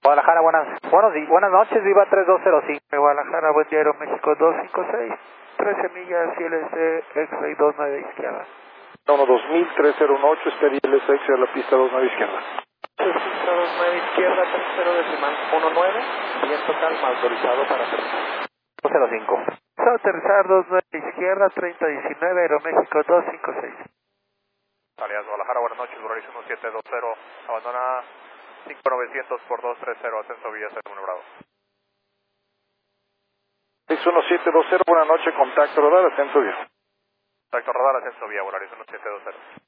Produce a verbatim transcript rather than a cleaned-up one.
Guadalajara, buenas, buenos días, buenas noches, Viva tres dos cero cinco. Guadalajara, buen día, Aeroméxico dos cinco seis, trece millas, I L C, X-Ray dos nueve izquierda. uno dos mil, tres cero ocho, Steady I L C a la pista dos nueve izquierda. Pista dos nueve izquierda, tres cero decimal uno nueve, y en total autorizado para aterrizar. dos cero cinco. Aterrizar dos nueve izquierda, treinta diecinueve, Aeroméxico dos cinco seis. Alias Guadalajara, buenas noches, Horizon uno siete dos cero, abandona cinco novecientos por dos tres cero, ascenso vía cero uno Bravo. seis uno siete dos cero, buenas noches, contacto radar, ascenso vía. Contacto radar, ascenso vía, Horizon uno siete dos cero.